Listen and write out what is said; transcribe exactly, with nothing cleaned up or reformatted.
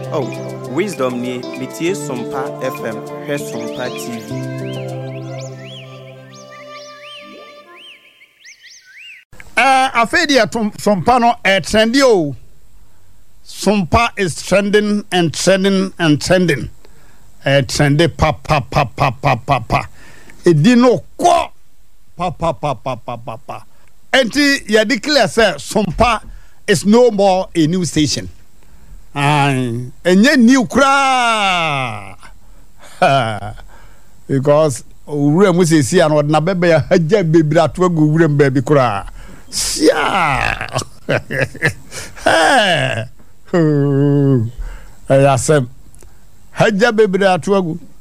Oh, wisdom ni metie Sompa F M, he Sompa T V. Uh, afedi atom Sompa no eh trendy o. Sompa is trending and trending and trending. Eh trendy pa pa pa pa pa pa pa. Edino ko pa pa pa pa pa pa pa. Enti ya declare say Sompa is no more a new station. Aye, enye new kra. Because ure mu se si an na bebe ya haja bebira to agu ure mbabi kra. Sia. Hey. Ayasem. Haja bebira to agu.